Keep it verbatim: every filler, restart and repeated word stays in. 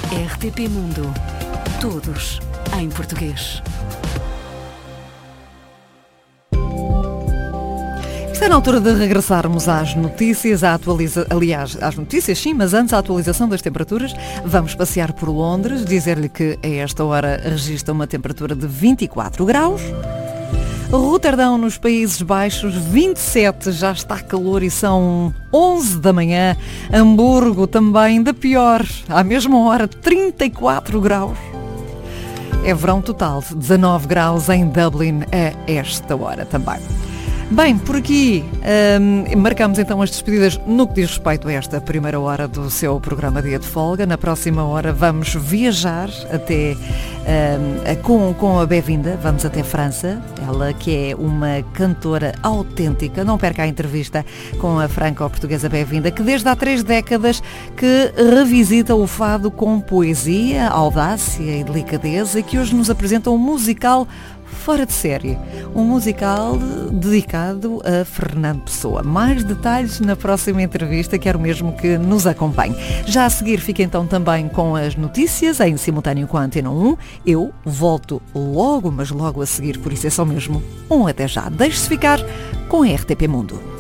R T P Mundo. Todos em português. Está na altura de regressarmos às notícias, à atualiza... aliás, às notícias sim, mas antes a atualização das temperaturas. Vamos passear por Londres, dizer-lhe que a esta hora registra uma temperatura de vinte e quatro graus. Roterdão, nos Países Baixos, vinte e sete, já está calor e são onze da manhã. Hamburgo também, da pior, à mesma hora, trinta e quatro graus. É verão total, dezanove graus em Dublin a esta hora também. Bem, por aqui hum, marcamos então as despedidas no que diz respeito a esta primeira hora do seu programa Dia de Folga. Na próxima hora vamos viajar até hum, com, com a Bevinda, vamos até França, ela que é uma cantora autêntica. Não perca a entrevista com a franco-portuguesa Bevinda, que desde há três décadas que revisita o fado com poesia, audácia e delicadeza e que hoje nos apresenta um musical fora de série, um musical dedicado a Fernando Pessoa. Mais detalhes na próxima entrevista, quero mesmo que nos acompanhe. Já a seguir fica então também com as notícias em simultâneo com a Antena um. Eu volto logo, mas logo a seguir, por isso é só mesmo um até já. Deixe-se ficar com a R T P Mundo.